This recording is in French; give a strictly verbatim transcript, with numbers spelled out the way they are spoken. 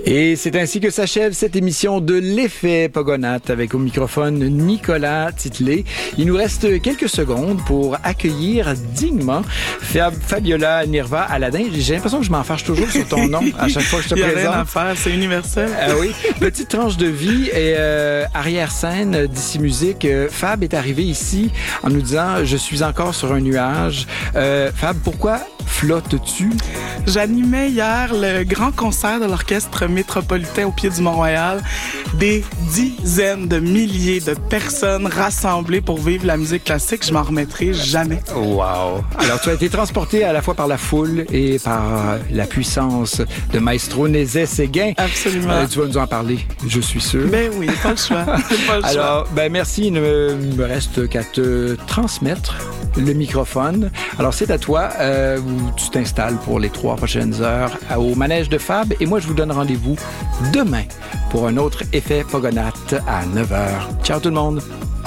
Et c'est ainsi que s'achève cette émission de l'Effet Pogonates avec au microphone Nicolas Titley. Il nous reste quelques secondes pour accueillir dignement Fab- Fabiola Nirva Aladin. J'ai l'impression que je m'en fâche toujours sur ton nom à chaque fois que je te présente. présente. Il y a rien à faire, c'est universel. Ah oui, petite tranche de vie et euh, arrière-scène d'ici musique. Euh, Fab est arrivé ici en nous disant « Je suis encore sur un nuage euh, ». Fab, pourquoi flottes-tu? J'animais hier le grand concert de l'Orchestre métropolitain au pied du Mont-Royal. Des dizaines de milliers de personnes rassemblées pour vivre la musique classique. Je m'en remettrai jamais. Wow! Alors, tu as été transporté à la fois par la foule et par la puissance de Maestro Nézet-Séguin. Absolument. Euh, tu vas nous en parler, je suis sûr. Ben oui, pas le choix. Pas le Alors, choix. ben merci. Il ne me reste qu'à te transmettre le microphone. Alors, c'est à toi euh, où tu t'installes pour les trois prochaines heures au manège de Fab. Et moi, je vous donne rendez-vous demain pour un autre Effet Pogonate à neuf heures. Ciao tout le monde!